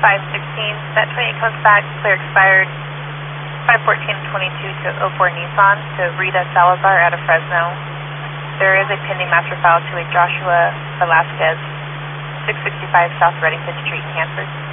516. That 28 comes back, clear expired. 51422 to 04 Nissan to Rita Salazar out of Fresno. There is a pending master file to a Joshua Velasquez, 665 South Reddington Street, Hanford.